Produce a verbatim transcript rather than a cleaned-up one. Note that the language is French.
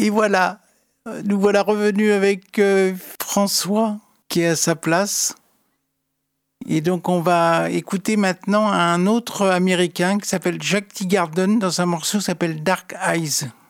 Et voilà, nous voilà revenus avec euh, François qui est à sa place. Et donc on va écouter maintenant un autre Américain qui s'appelle Jack Teagarden dans un morceau qui s'appelle Dark Eyes.